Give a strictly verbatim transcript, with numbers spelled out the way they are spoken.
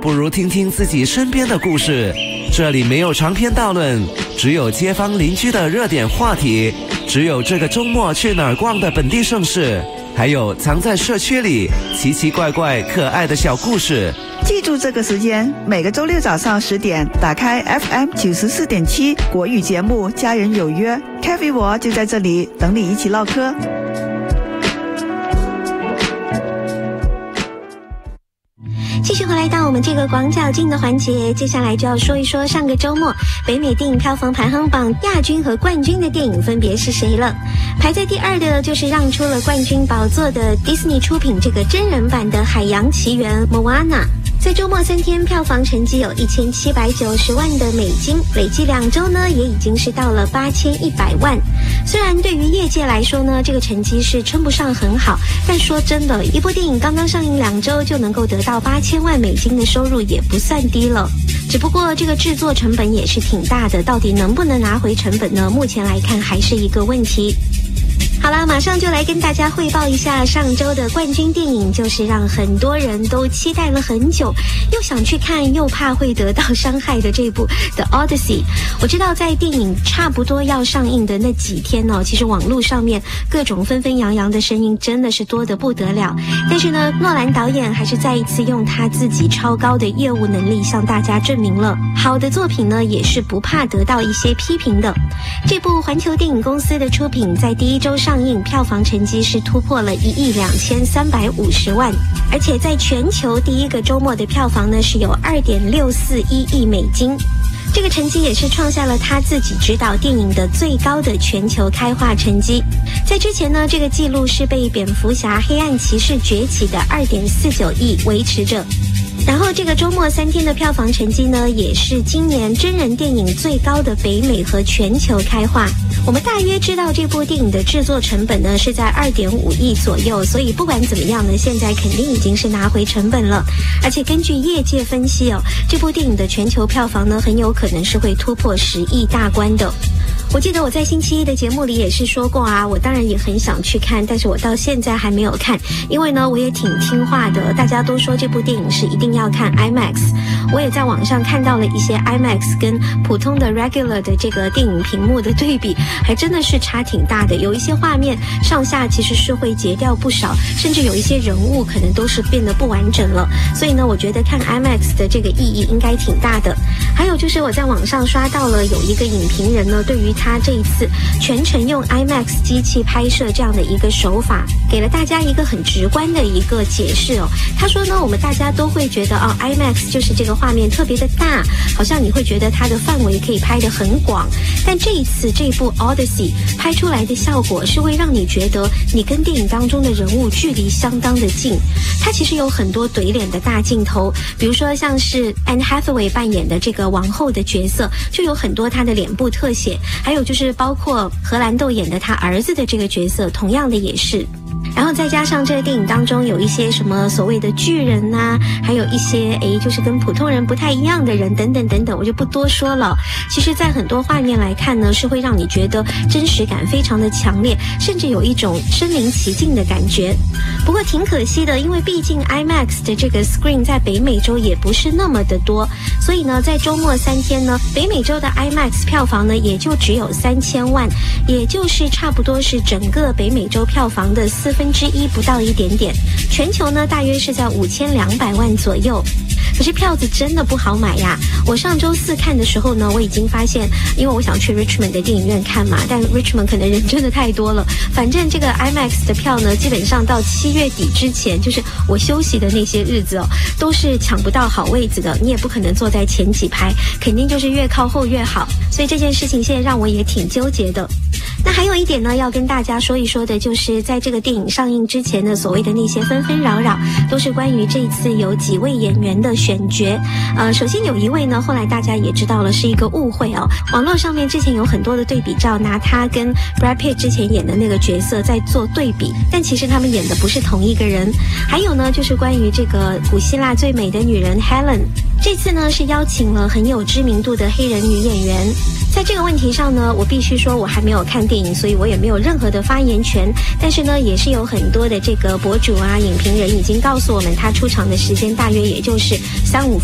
不如听听自己身边的故事。这里没有长篇大论，只有街坊邻居的热点话题，只有这个周末去哪儿逛的本地盛事，还有藏在社区里奇奇怪怪可爱的小故事。 记住这个时间，每个周六早上十点，打开 F M 九十四点七国语节目《家人有约》，Kathy 我就在这里等你一起唠嗑。 继续回来到我们这个广角镜的环节，接下来就要说一说上个周末北美电影票房排行榜亚军和冠军的电影分别是谁了。排在第二的就是让出了冠军宝座的迪士尼出品这个真人版的《海洋奇缘》 Moana，在周末三天票房成绩有一千七百九十万的美金，累计两周呢也已经是到了八千一百万。虽然对于业界来说呢，这个成绩是称不上很好，但说真的，一部电影刚刚上映两周就能够得到八千万美金的收入也不算低了。只不过这个制作成本也是挺大的，到底能不能拿回成本呢？目前来看还是一个问题。好啦，马上就来跟大家汇报一下上周的冠军电影，就是让很多人都期待了很久，又想去看又怕会得到伤害的这部 The Odyssey。 我知道在电影差不多要上映的那几天呢、哦，其实网络上面各种纷纷扬扬的声音真的是多得不得了，但是呢，诺兰导演还是再一次用他自己超高的业务能力向大家证明了，好的作品呢也是不怕得到一些批评的。这部环球电影公司的出品在第一周上映票房成绩是突破了一亿两千三百五十万，而且在全球第一个周末的票房呢是有二点六四一亿美金。这个成绩也是创下了他自己执导电影的最高的全球开画成绩。在之前呢，这个记录是被蝙蝠侠黑暗骑士崛起的二点四九亿维持着。然后这个周末三天的票房成绩呢，也是今年真人电影最高的北美和全球开画。我们大约知道这部电影的制作成本呢是在二点五亿左右，所以不管怎么样呢，现在肯定已经是拿回成本了。而且根据业界分析哦，这部电影的全球票房呢很有可能是会突破十亿大关的。我记得我在星期一的节目里也是说过啊，我当然也很想去看，但是我到现在还没有看，因为呢我也挺听话的，大家都说这部电影是一定要看 IMAX， 我也在网上看到了一些 IMAX 跟普通的 regular 的这个电影屏幕的对比，还真的是差挺大的，有一些画面上下其实是会截掉不少，甚至有一些人物可能都是变得不完整了，所以呢我觉得看 IMAX 的这个意义应该挺大的。还有就是我在网上刷到了有一个影评人呢，对于他这一次全程用 IMAX 机器拍摄这样的一个手法，给了大家一个很直观的一个解释哦。他说呢，我们大家都会觉得哦 IMAX 就是这个画面特别的大，好像你会觉得它的范围可以拍得很广，但这一次这部 Odyssey 拍出来的效果是会让你觉得你跟电影当中的人物距离相当的近。它其实有很多怼脸的大镜头，比如说像是 Anne Hathaway 扮演的这个王后的角色，就有很多她的脸部特写，还有就是包括荷兰豆演的他儿子的这个角色，同样的也是。然后再加上这个电影当中有一些什么所谓的巨人呐、啊，还有一些诶就是跟普通人不太一样的人等等等等，我就不多说了。其实在很多画面来看呢，是会让你觉得真实感非常的强烈，甚至有一种身临其境的感觉。不过挺可惜的，因为毕竟 IMAX 的这个 screen 在北美洲也不是那么的多，所以呢在周末三天呢，北美洲的 IMAX 票房呢也就只有三千万，也就是差不多是整个北美洲票房的四分之一不到一点点，全球呢大约是在五千两百万左右。可是票子真的不好买呀！我上周四看的时候呢，我已经发现，因为我想去 Richmond 的电影院看嘛，但 Richmond 可能人真的太多了。反正这个 IMAX 的票呢，基本上到七月底之前，就是我休息的那些日子哦，都是抢不到好位子的。你也不可能坐在前几排，肯定就是越靠后越好。所以这件事情现在让我也挺纠结的。那还有一点呢，要跟大家说一说的，就是在这个电影上映之前的所谓的那些纷纷扰扰，都是关于这一次有几位演员的选角。呃，首先有一位呢，后来大家也知道了是一个误会哦。网络上面之前有很多的对比照，拿他跟 Brad Pitt 之前演的那个角色在做对比，但其实他们演的不是同一个人。还有呢，就是关于这个古希腊最美的女人 Helen， 这次呢是邀请了很有知名度的黑人女演员。在这个问题上呢，我必须说我还没有看电影，所以我也没有任何的发言权。但是呢，也是有很多的这个博主啊、影评人已经告诉我们，他出场的时间大约也就是三五